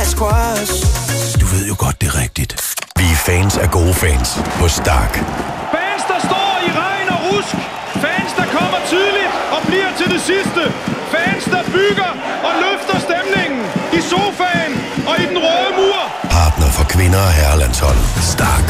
squash. Du ved jo godt, det er rigtigt. Vi er fans af gode fans på Stark. Fans, der står i regn og rusk. Fans, der kommer tidligt og bliver til det sidste. Fans, der bygger og løfter stemningen i sofaen og i den røde mur. Partner for kvinder og herrelandshold. Stark.